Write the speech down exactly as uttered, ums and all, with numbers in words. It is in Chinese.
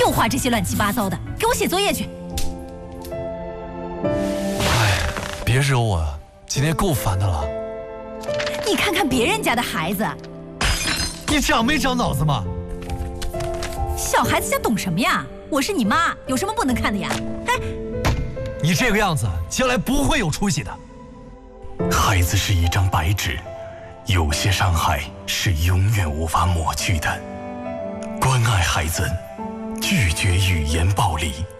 又画这些乱七八糟的，给我写作业去。 哎，别惹我，今天够烦的了。 你看看别人家的孩子， 你长没长脑子嘛？ 小孩子家懂什么呀？我是你妈，有什么不能看的呀？哎， 你这个样子，将来不会有出息的。 孩子是一张白纸，有些伤害是永远无法抹去的。关爱孩子，拒绝语言暴力。